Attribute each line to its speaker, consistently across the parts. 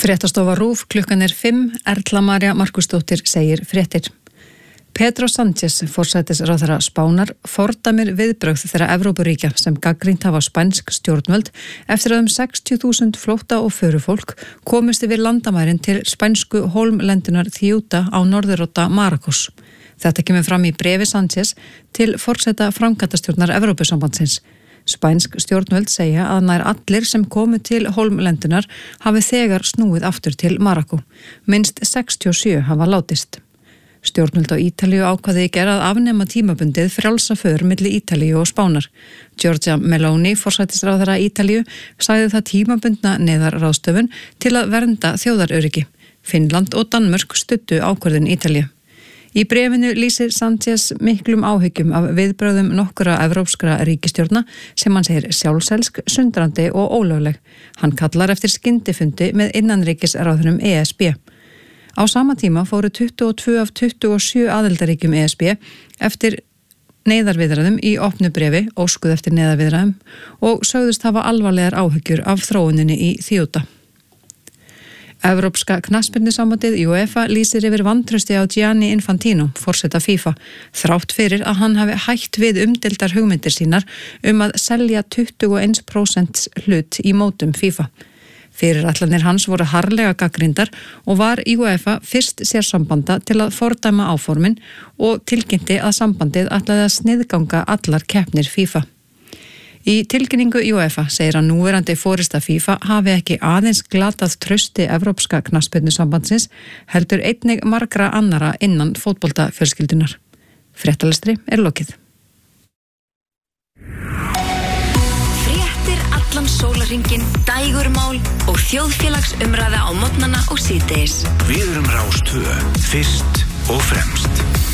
Speaker 1: Fréttastofa RÚV, klukkan 5, Erla María Markusdóttir segir fréttir. Pedro Sánchez, forsætisráðherra Spánar, fordæmir viðbrögð þeirra Evrópuríkja sem gagnrýnt hafa spænsk stjórnvöld eftir að 60.000 flótta- og förufólk komist yfir landamærin til spænsku hólmlendunar Ceuta á norðurótta Marokkós. Þetta kemur fram í bréfi Sánchez til forseta framkvæmdastjórnar Evrópusambandsins. Spænsk stjórnvöld segja að nær allir sem komu til hólmlendunar hafi þegar snúið aftur til Marokkó. Minnst 67 hafa látist. Stjórnvöld á Ítalíu ákvaði í gær að afnema tímabundið frjálsa för milli Ítalíu og Spánar. Giorgia Meloni, forsætisráðherra Ítalíu, sagði það tímabundna neyðarráðstöfun til að vernda þjóðaröryggi. Finnland og Danmörk studdu ákvörðun Ítalíu. Í bréfinu lýsir Sánchez miklum áhyggjum af viðbrögðum nokkura evrópskra ríkisstjórna sem hann segir sjálfselsk, sundrandi og ólögleg. Hann kallar eftir skyndifundi með innanríkisráðherrum ESB. Á sama tíma fóru 22 af 27 aðildarríkjum ESB eftir neyðarviðræðum í opnu bréfi, óskuð eftir neyðarviðræðum og sögðust hafa alvarlegar áhyggjur af þróuninni í Ceuta. Evrópska knattspyrnusambandið UEFA lýsir yfir vantrausti á Gianni Infantino, forseta FIFA, þrátt fyrir að hann hafi hætt við umdeildar hugmyndir sínar að selja 21% hlut í mótum FIFA. Fyrirætlanir hans voru harðlega gagnrýndar og var UEFA fyrst sérsambanda til að fordæma áformin og tilkynnti að sambandið ætlaði að sniðganga allar keppnir FIFA. Í tilkynningu UEFA segir að núverandi forista FIFA hafi ekki aðeins glatað trausti Evrópska knattspyrnusambandsins, heldur einnig margra annara innan fótboltafjölskyldunar. Fréttalestri lokið.
Speaker 2: Fréttir allan sólarhringinn, dægurmál og þjóðfélagsumræða á morgnana og síðdegis.
Speaker 3: Við erum Rás 2, fyrst og fremst.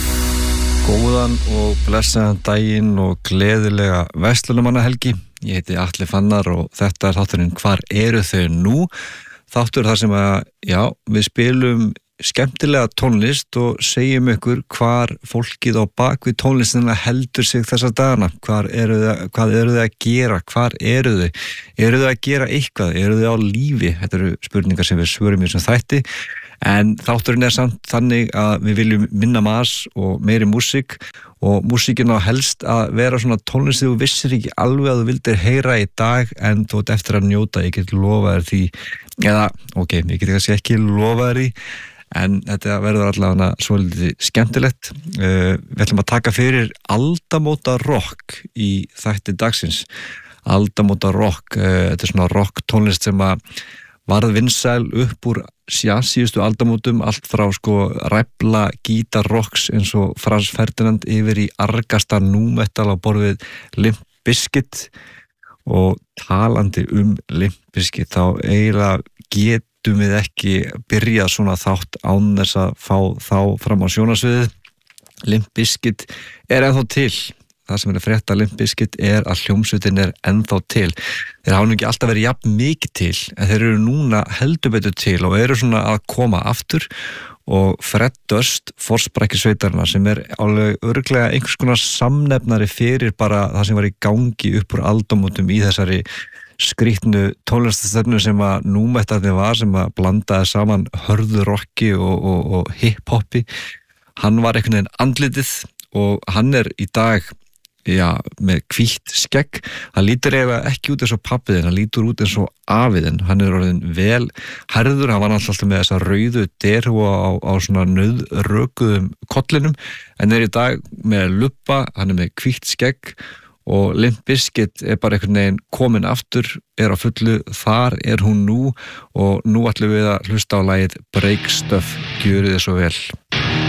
Speaker 4: Góðan og blessaðan daginn og gleðilega verslunarmannahelgi. Ég heiti Atli Fannar og þetta þátturinn Hvar eru þau nú? Þáttur þar sem við spilum skemmtilega tónlist og segjum ykkur hvar fólkið á bakvið tónlistina heldur sig þessa dagana. Hvað eru þau að gera? Hvar eru þau? Eru þau að gera eitthvað? Eru þau á lífi? Þetta eru spurningar sem við svörum í þessum þætti. En þátturinn samt þannig að við viljum minna mas og meiri músík og músíkin á helst að vera svona tónlist þú vissir ekki alveg að þú vildir heyra í dag en þú ert eftir að njóta, ég get lofa þér því ég get kannski ekki lofa þér því en þetta verður allavega svolítið skemmtilegt. Við ætlum að taka fyrir aldamóta rock í þætti dagsins. Aldamóta rock, þetta svona rock tónlist sem að varð vinsæl upp úr síðustu aldamótum, allt frá ræfla gítarrocks eins og Frans Ferdinand yfir í argasta númetal á borð við Limp Bizkit. Og talandi Limp Bizkit, þá eiginlega getum við ekki byrjað svona þátt án þess að fá þá fram á sjónarsviðið. Limp Bizkit ennþá til. Það sem að frétta Limp Bizkit að hljómsveitin ennþá til. Þeir hafa nú ekki alltaf verið jafn mikið til, en þeir eru núna heldur betur til og eru svona að koma aftur og Fred Durst, forsprækkisveitarna sem alveg örugglega einhvers konar samnefnari fyrir bara það sem var í gangi upp úr aldamótum í þessari skrýtnu tónlistarstefnu sem að númettarnir var, sem að blandaði saman hörðu rocki og hip-hopi. Hann var einhvern veginn andlitið og hann í dag með hvítt skegg. Hann lítur eiginlega ekki út eins og pabbiðinn, hann lítur út eins og afiðinn. Hann orðinn vel herður, hann var alltaf með þessa rauðu derhúa á svona nauðrökuðum kollinum, en í dag með lubba, hann með hvítt skegg og Limp Bizkit bara einhvern veginn komin aftur, á fullu, þar hún nú og nú ætlum við að hlusta á lagið Break Stuff, gjörið þið svo vel.